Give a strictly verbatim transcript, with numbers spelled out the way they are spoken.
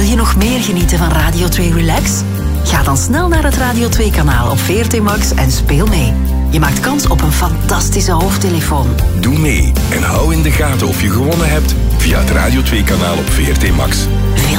Wil je nog meer genieten van Radio twee Relax? Ga dan snel naar het Radio twee kanaal op V R T Max en speel mee. Je maakt kans op een fantastische hoofdtelefoon. Doe mee en hou in de gaten of je gewonnen hebt via het Radio twee kanaal op V R T Max. Veel